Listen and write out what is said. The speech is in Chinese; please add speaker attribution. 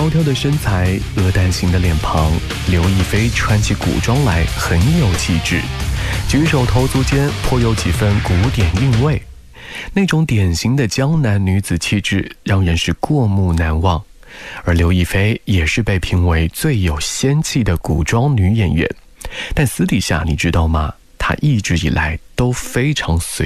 Speaker 1: 高挑的身材，鹅蛋型的脸庞，刘亦菲穿起古装来很有气质，举手投足间颇有几分古典韵味。那种典型的江南女子气质让人是过目难忘，而刘亦菲也是被评为最有仙气的古装女演员。但私底下你知道吗？她一直以来都非常随